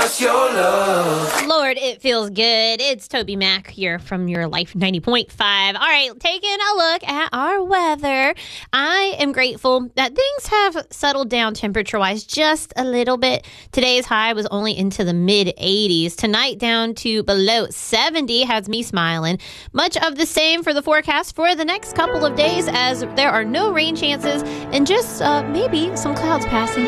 just your love. Lord, it feels good. It's Toby Mac here from Your Life 90.5. All right, taking a look at our weather. I am grateful that things have settled down temperature-wise just a little bit. Today's high was only into the mid-80s. Tonight down to below 70 has me smiling. Much of the same for the forecast for the next couple of days, as there are no rain chances and just maybe some clouds passing